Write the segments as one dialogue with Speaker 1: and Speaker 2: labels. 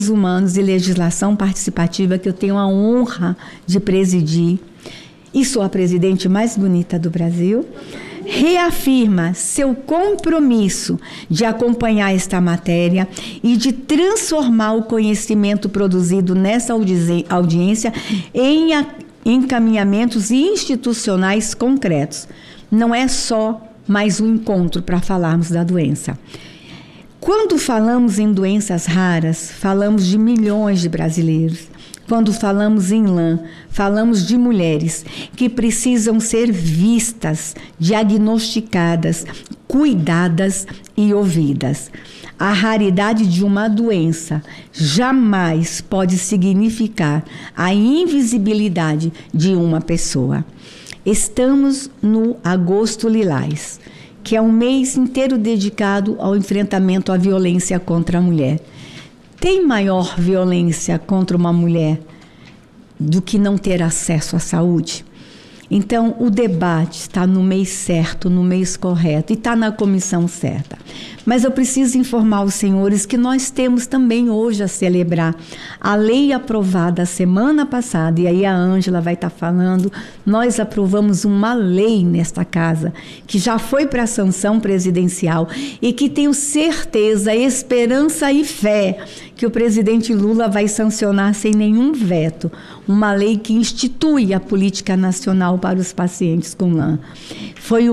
Speaker 1: Humanos e Legislação Participativa, que eu tenho a honra de presidir, e sou a presidente mais bonita do Brasil, reafirma seu compromisso de acompanhar esta matéria e de transformar o conhecimento produzido nessa audiência em encaminhamentos institucionais concretos. Não é só mais um encontro para falarmos da doença. Quando falamos em doenças raras, falamos de milhões de brasileiros. Quando falamos em LAM, falamos de mulheres que precisam ser vistas, diagnosticadas, cuidadas e ouvidas. A raridade de uma doença jamais pode significar a invisibilidade de uma pessoa. Estamos no Agosto Lilás, que é um mês inteiro dedicado ao enfrentamento à violência contra a mulher. Tem maior violência contra uma mulher do que não ter acesso à saúde? Então, o debate está no mês certo, no mês correto, e está na comissão certa. Mas eu preciso informar os senhores que nós temos também hoje a celebrar a lei aprovada semana passada, e aí a Ângela vai estar falando. Nós aprovamos uma lei nesta casa, que já foi para a sanção presidencial e que tenho certeza, esperança e fé que o presidente Lula vai sancionar sem nenhum veto, uma lei que institui a política nacional para os pacientes com LAM. Foi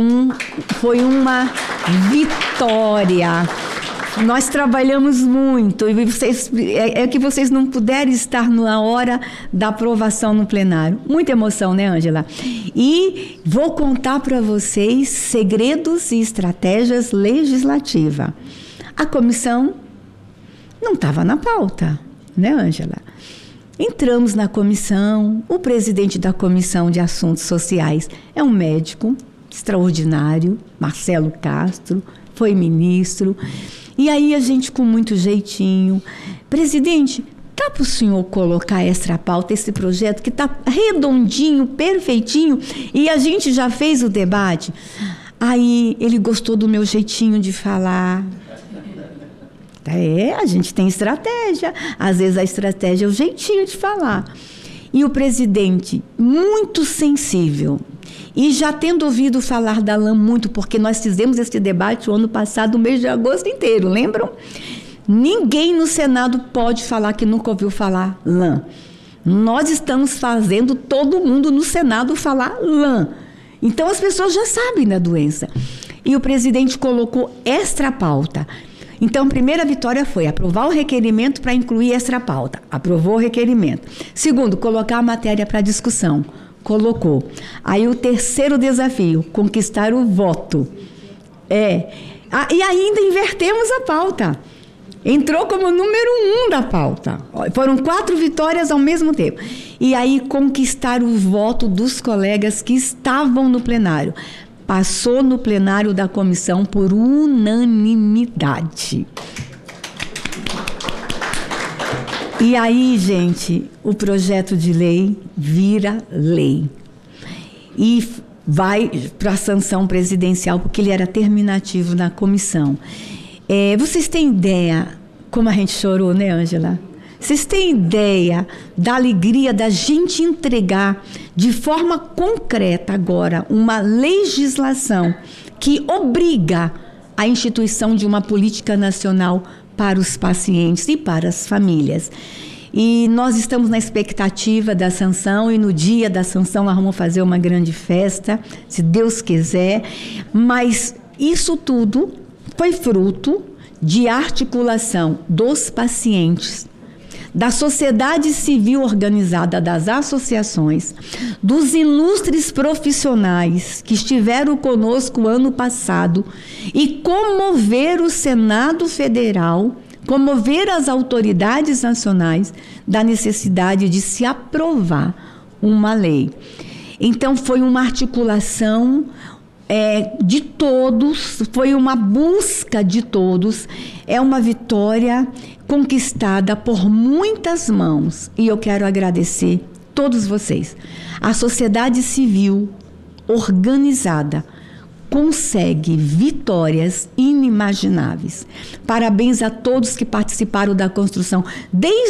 Speaker 1: uma vitória. Nós trabalhamos muito, e que vocês não puderam estar na hora da aprovação no plenário. Muita emoção, né, Ângela? E vou contar para vocês segredos e estratégias legislativas. A comissão não estava na pauta, né, Ângela? Entramos na comissão, o presidente da Comissão de Assuntos Sociais é um médico extraordinário, Marcelo Castro, foi ministro. E aí a gente, com muito jeitinho, presidente, dá para o senhor colocar extra pauta esse projeto que está redondinho, perfeitinho, e a gente já fez o debate? Aí ele gostou do meu jeitinho de falar. A gente tem estratégia. Às vezes a estratégia é o jeitinho de falar. E o presidente, muito sensível, e já tendo ouvido falar da LAM muito, porque nós fizemos esse debate o ano passado, o mês de agosto inteiro, lembram? Ninguém no Senado pode falar que nunca ouviu falar LAM. Nós estamos fazendo todo mundo no Senado falar LAM. Então as pessoas já sabem da doença. E o presidente colocou extra pauta. Então, a primeira vitória foi aprovar o requerimento para incluir extra pauta. Aprovou o requerimento. Segundo, colocar a matéria para discussão. Colocou. Aí o terceiro desafio, conquistar o voto. E ainda invertemos a pauta. Entrou como número 1 da pauta. Foram 4 vitórias ao mesmo tempo. E aí conquistar o voto dos colegas que estavam no plenário. Passou no plenário da comissão por unanimidade. E aí, gente, o projeto de lei vira lei. E vai para a sanção presidencial, porque ele era terminativo na comissão. Vocês têm ideia como a gente chorou, né, Ângela? Vocês têm ideia da alegria da gente entregar de forma concreta agora uma legislação que obriga a instituição de uma política nacional para os pacientes e para as famílias. E nós estamos na expectativa da sanção, e no dia da sanção nós vamos fazer uma grande festa, se Deus quiser, mas isso tudo foi fruto de articulação dos pacientes, da sociedade civil organizada, das associações, dos ilustres profissionais que estiveram conosco ano passado, e comover o Senado Federal, comover as autoridades nacionais da necessidade de se aprovar uma lei. Então, foi uma articulação de todos, foi uma busca de todos, é uma vitória conquistada por muitas mãos, e eu quero agradecer todos vocês. A sociedade civil organizada, consegue vitórias inimagináveis. Parabéns a todos que participaram da construção, desde